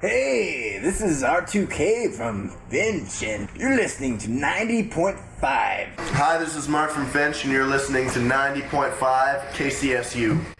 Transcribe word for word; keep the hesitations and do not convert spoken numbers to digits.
Hey, this is R two K from Finch, and you're listening to ninety point five. Hi, this is Mark from Finch, and you're listening to ninety point five K C S U.